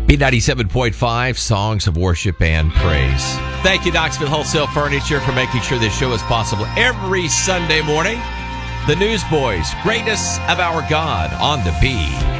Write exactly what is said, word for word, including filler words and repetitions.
B ninety-seven point five, Songs of Worship and Praise. Thank you, Knoxville Wholesale Furniture, for making sure this show is possible every Sunday morning. The Newsboys, Greatness of Our God on the B.